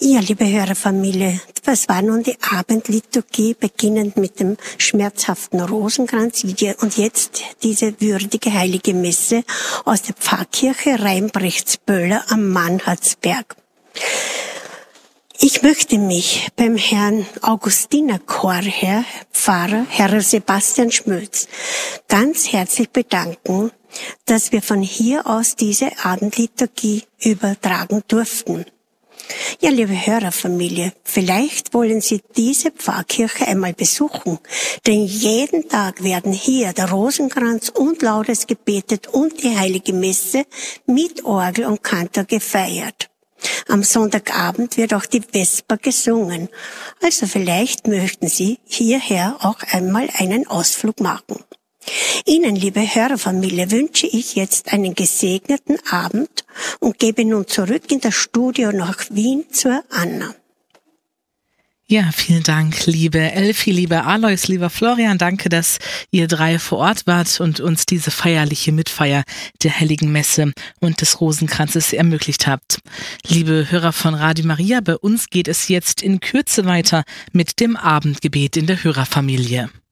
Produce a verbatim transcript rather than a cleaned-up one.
Ja, liebe Hörerfamilie, was war nun die Abendliturgie, beginnend mit dem schmerzhaften Rosenkranz und jetzt diese würdige heilige Messe aus der Pfarrkirche Reinbrechtsböller am Mannhardsberg. Ich möchte mich beim Herrn Augustinerchorherr, Pfarrer, Herr Sebastian Schmölz, ganz herzlich bedanken, dass wir von hier aus diese Abendliturgie übertragen durften. Ja, liebe Hörerfamilie, vielleicht wollen Sie diese Pfarrkirche einmal besuchen, denn jeden Tag werden hier der Rosenkranz und Laudes gebetet und die Heilige Messe mit Orgel und Kantor gefeiert. Am Sonntagabend wird auch die Vesper gesungen, also vielleicht möchten Sie hierher auch einmal einen Ausflug machen. Ihnen, liebe Hörerfamilie, wünsche ich jetzt einen gesegneten Abend und gebe nun zurück in das Studio nach Wien zur Anna. Ja, vielen Dank, liebe Elfi, lieber Alois, lieber Florian. Danke, dass ihr drei vor Ort wart und uns diese feierliche Mitfeier der Heiligen Messe und des Rosenkranzes ermöglicht habt. Liebe Hörer von Radio Maria, bei uns geht es jetzt in Kürze weiter mit dem Abendgebet in der Hörerfamilie.